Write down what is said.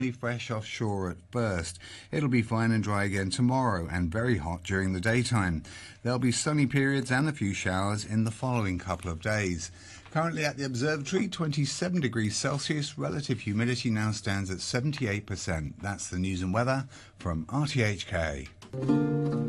fresh offshore at first. It'll be fine and dry again tomorrow and very hot during the daytime. There'll be sunny periods and a few showers in the following couple of days. Currently at the observatory, 27 degrees Celsius. Relative humidity now stands at 78%. That's the news and weather from RTHK.